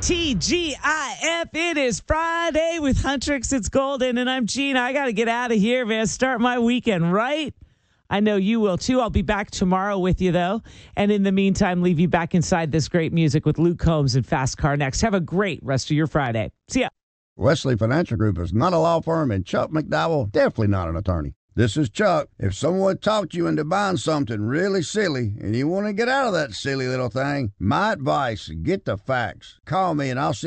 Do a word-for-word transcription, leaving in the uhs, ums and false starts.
T G I F. It is Friday with Huntrix. It's Golden, and I'm Gina. I got to get out of here, man. Start my weekend right. I know you will, too. I'll be back tomorrow with you, though. And in the meantime, leave you back inside this great music with Luke Combs and Fast Car Next. Have a great rest of your Friday. See ya. Wesley Financial Group is not a law firm, and Chuck McDowell, definitely not an attorney. This is Chuck. If someone talked you into buying something really silly and you want to get out of that silly little thing, my advice, get the facts. Call me and I'll see